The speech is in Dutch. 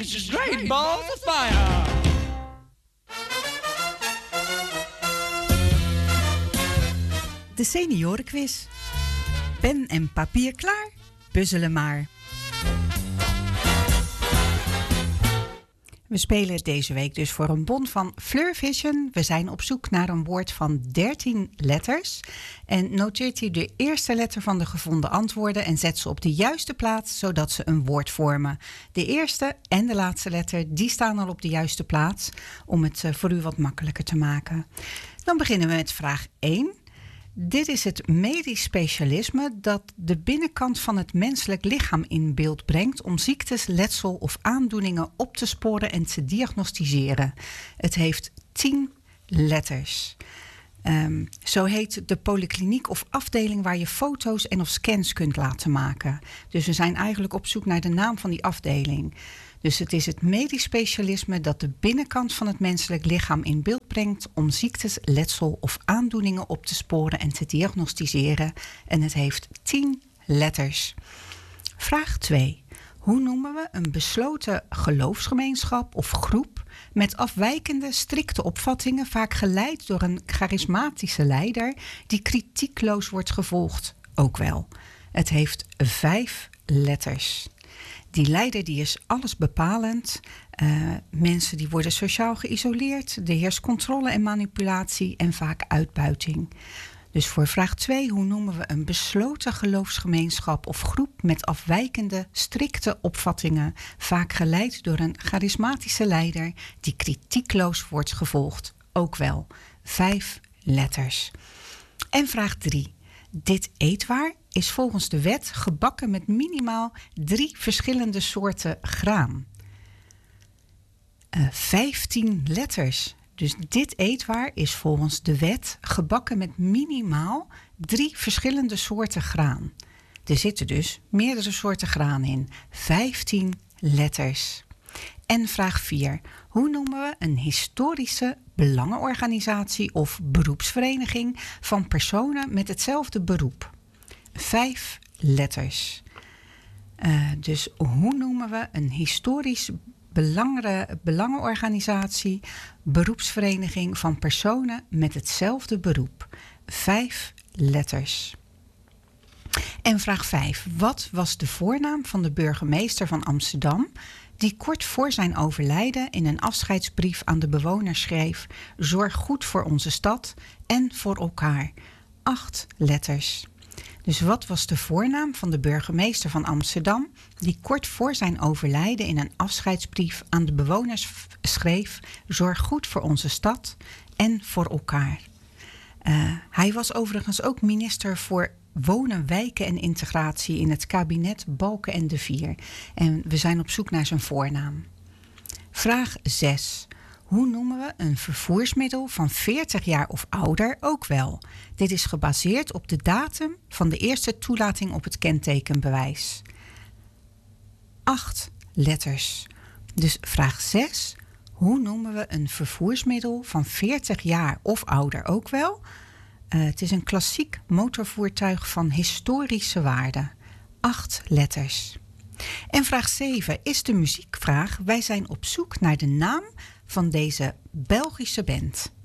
is Great Balls of Fire. De seniorenquiz. Pen en papier klaar? Puzzelen maar. We spelen deze week dus voor een bon van Fleur Vision. We zijn op zoek naar een woord van 13 letters. En noteert u de eerste letter van de gevonden antwoorden en zet ze op de juiste plaats, zodat ze een woord vormen. De eerste en de laatste letter, die staan al op de juiste plaats, om het voor u wat makkelijker te maken. Dan beginnen we met vraag 1. Dit is het medisch specialisme dat de binnenkant van het menselijk lichaam in beeld brengt om ziektes, letsel of aandoeningen op te sporen en te diagnosticeren. Het heeft 10 letters. Zo heet de polykliniek of afdeling waar je foto's en of scans kunt laten maken. Dus we zijn eigenlijk op zoek naar de naam van die afdeling. Dus het is het medisch specialisme dat de binnenkant van het menselijk lichaam in beeld brengt om ziektes, letsel of aandoeningen op te sporen en te diagnosticeren. En het heeft 10 letters. Vraag 2. Hoe noemen we een besloten geloofsgemeenschap of groep met afwijkende, strikte opvattingen, vaak geleid door een charismatische leider die kritiekloos wordt gevolgd? Ook wel. Het heeft 5 letters. Die leider die is allesbepalend. Mensen die worden sociaal geïsoleerd. Er heerst controle en manipulatie en vaak uitbuiting. Dus voor vraag 2, hoe noemen we een besloten geloofsgemeenschap of groep met afwijkende, strikte opvattingen, vaak geleid door een charismatische leider die kritiekloos wordt gevolgd? Ook wel. 5 letters. En vraag 3. Dit eetwaar is volgens de wet gebakken met minimaal 3 verschillende soorten graan. 15 letters. Dus dit eetwaar is volgens de wet gebakken met minimaal 3 verschillende soorten graan. Er zitten dus meerdere soorten graan in. 15 letters. En vraag 4. Hoe noemen we een historische belangenorganisatie of beroepsvereniging van personen met hetzelfde beroep? 5 letters. Dus hoe noemen we een historisch belangenorganisatie, beroepsvereniging van personen met hetzelfde beroep? 5 letters. En vraag 5. Wat was de voornaam van de burgemeester van Amsterdam die kort voor zijn overlijden in een afscheidsbrief aan de bewoners schreef: zorg goed voor onze stad en voor elkaar? 8 letters. Dus wat was de voornaam van de burgemeester van Amsterdam die kort voor zijn overlijden in een afscheidsbrief aan de bewoners schreef: zorg goed voor onze stad en voor elkaar? Hij was overigens ook minister voor Wonen, Wijken en Integratie in het kabinet Balken en de Vier. En we zijn op zoek naar zijn voornaam. Vraag 6. Hoe noemen we een vervoersmiddel van 40 jaar of ouder? Ook wel. Dit is gebaseerd op de datum van de eerste toelating op het kentekenbewijs. 8 letters. Dus vraag 6. Hoe noemen we een vervoersmiddel van 40 jaar of ouder? Ook wel. Het is een klassiek motorvoertuig van historische waarde. 8 letters. En vraag 7 is de muziekvraag. Wij zijn op zoek naar de naam van deze Belgische band.